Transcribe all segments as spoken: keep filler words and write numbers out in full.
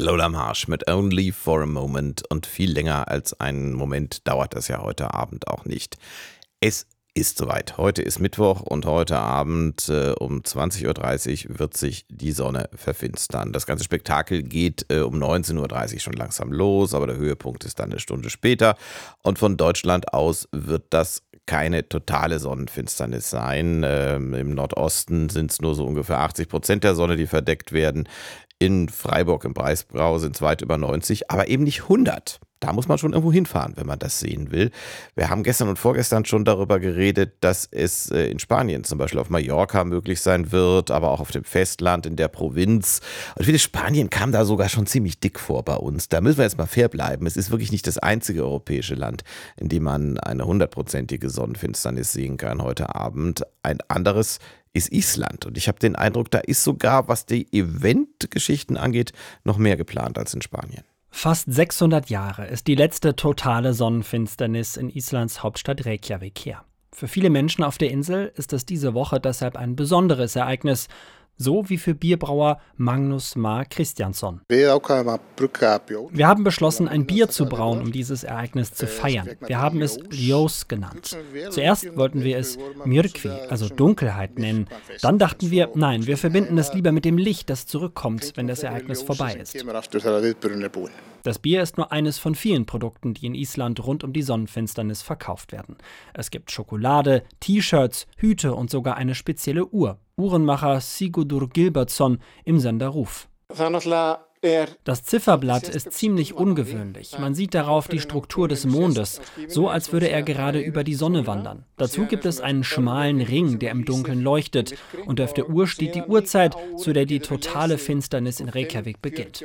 Lola Marsh mit Only for a Moment, und viel länger als einen Moment dauert das ja heute Abend auch nicht. Es ist soweit. Heute ist Mittwoch und heute Abend äh, um zwanzig Uhr dreißig wird sich die Sonne verfinstern. Das ganze Spektakel geht äh, um neunzehn Uhr dreißig schon langsam los, aber der Höhepunkt ist dann eine Stunde später. Und von Deutschland aus wird das keine totale Sonnenfinsternis sein. Ähm, Im Nordosten sind es nur so ungefähr achtzig Prozent der Sonne, die verdeckt werden. In Freiburg im Breisgau sind es weit über neunzig, aber eben nicht hundert. Da muss man schon irgendwo hinfahren, wenn man das sehen will. Wir haben gestern und vorgestern schon darüber geredet, dass es in Spanien, zum Beispiel auf Mallorca, möglich sein wird, aber auch auf dem Festland, in der Provinz. Und ich finde, Spanien kam da sogar schon ziemlich dick vor bei uns. Da müssen wir jetzt mal fair bleiben. Es ist wirklich nicht das einzige europäische Land, in dem man eine hundertprozentige Sonnenfinsternis sehen kann heute Abend. Ein anderes ist Island. Und ich habe den Eindruck, da ist sogar, was die Eventgeschichten angeht, noch mehr geplant als in Spanien. Fast sechshundert Jahre ist die letzte totale Sonnenfinsternis in Islands Hauptstadt Reykjavik her. Für viele Menschen auf der Insel ist es diese Woche deshalb ein besonderes Ereignis, so wie für Bierbrauer Magnus Mar Kristjansson. Wir haben beschlossen, ein Bier zu brauen, um dieses Ereignis zu feiern. Wir haben es Ljós genannt. Zuerst wollten wir es Myrkvi, also Dunkelheit, nennen. Dann dachten wir, nein, wir verbinden es lieber mit dem Licht, das zurückkommt, wenn das Ereignis vorbei ist. Das Bier ist nur eines von vielen Produkten, die in Island rund um die Sonnenfinsternis verkauft werden. Es gibt Schokolade, T-Shirts, Hüte und sogar eine spezielle Uhr. Uhrenmacher Sigurdur Gilbertsson im Sender Ruf. Das Zifferblatt ist ziemlich ungewöhnlich. Man sieht darauf die Struktur des Mondes, so als würde er gerade über die Sonne wandern. Dazu gibt es einen schmalen Ring, der im Dunkeln leuchtet. Und auf der Uhr steht die Uhrzeit, zu der die totale Finsternis in Reykjavik beginnt.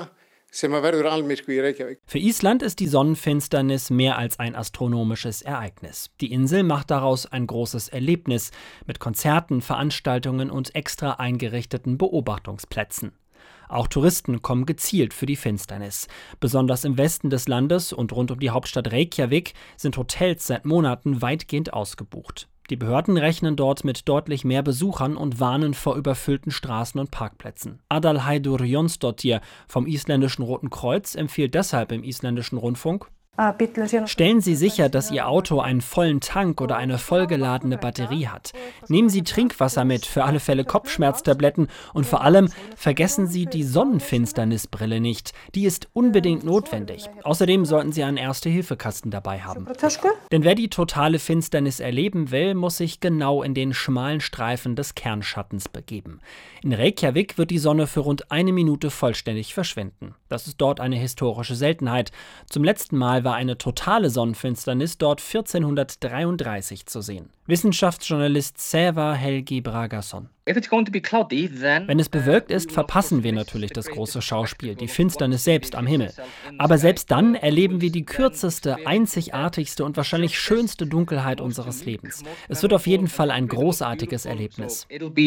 Für Island ist die Sonnenfinsternis mehr als ein astronomisches Ereignis. Die Insel macht daraus ein großes Erlebnis mit Konzerten, Veranstaltungen und extra eingerichteten Beobachtungsplätzen. Auch Touristen kommen gezielt für die Finsternis. Besonders im Westen des Landes und rund um die Hauptstadt Reykjavik sind Hotels seit Monaten weitgehend ausgebucht. Die Behörden rechnen dort mit deutlich mehr Besuchern und warnen vor überfüllten Straßen und Parkplätzen. Adalheidur Jonsdottir vom isländischen Roten Kreuz empfiehlt deshalb im isländischen Rundfunk: Stellen Sie sicher, dass Ihr Auto einen vollen Tank oder eine vollgeladene Batterie hat. Nehmen Sie Trinkwasser mit, für alle Fälle Kopfschmerztabletten und vor allem vergessen Sie die Sonnenfinsternisbrille nicht. Die ist unbedingt notwendig. Außerdem sollten Sie einen Erste-Hilfe-Kasten dabei haben. Denn wer die totale Finsternis erleben will, muss sich genau in den schmalen Streifen des Kernschattens begeben. In Reykjavik wird die Sonne für rund eine Minute vollständig verschwinden. Das ist dort eine historische Seltenheit. Zum letzten Mal war eine totale Sonnenfinsternis dort vierzehnhundertdreiunddreißig zu sehen. Wissenschaftsjournalist Sævar Helgi Bragason. Wenn es bewölkt ist, verpassen wir natürlich das große Schauspiel, die Finsternis selbst am Himmel. Aber selbst dann erleben wir die kürzeste, einzigartigste und wahrscheinlich schönste Dunkelheit unseres Lebens. Es wird auf jeden Fall ein großartiges Erlebnis.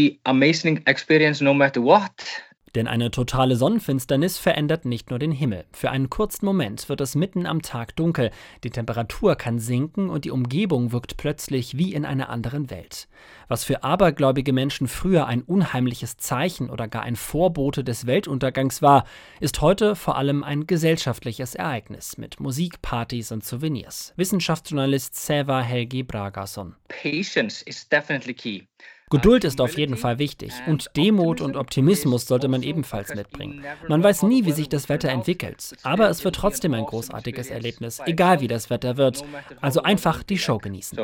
Denn eine totale Sonnenfinsternis verändert nicht nur den Himmel. Für einen kurzen Moment wird es mitten am Tag dunkel, die Temperatur kann sinken und die Umgebung wirkt plötzlich wie in einer anderen Welt. Was für abergläubige Menschen früher ein unheimliches Zeichen oder gar ein Vorbote des Weltuntergangs war, ist heute vor allem ein gesellschaftliches Ereignis mit Musik, Partys und Souvenirs. Wissenschaftsjournalist Sævar Helgi Bragason. Patience is definitely key. Geduld ist auf jeden Fall wichtig und Demut und Optimismus sollte man ebenfalls mitbringen. Man weiß nie, wie sich das Wetter entwickelt, aber es wird trotzdem ein großartiges Erlebnis, egal wie das Wetter wird. Also einfach die Show genießen.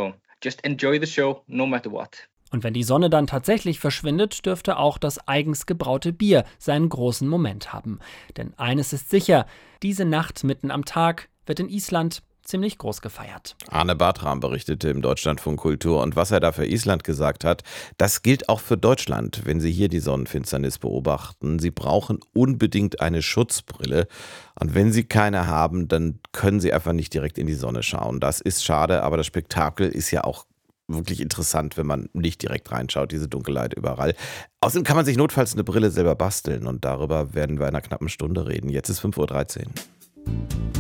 Und wenn die Sonne dann tatsächlich verschwindet, dürfte auch das eigens gebraute Bier seinen großen Moment haben. Denn eines ist sicher, diese Nacht mitten am Tag wird in Island ziemlich groß gefeiert. Arne Bartram berichtete im Deutschlandfunk Kultur, und was er da für Island gesagt hat, das gilt auch für Deutschland. Wenn Sie hier die Sonnenfinsternis beobachten, Sie brauchen unbedingt eine Schutzbrille, und wenn Sie keine haben, dann können Sie einfach nicht direkt in die Sonne schauen. Das ist schade, aber das Spektakel ist ja auch wirklich interessant, wenn man nicht direkt reinschaut, diese Dunkelheit überall. Außerdem kann man sich notfalls eine Brille selber basteln, und darüber werden wir in einer knappen Stunde reden. Jetzt ist fünf Uhr dreizehn.